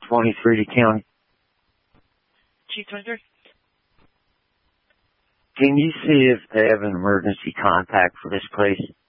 23 County. Chief 23? Can you see if they have an emergency contact for this place?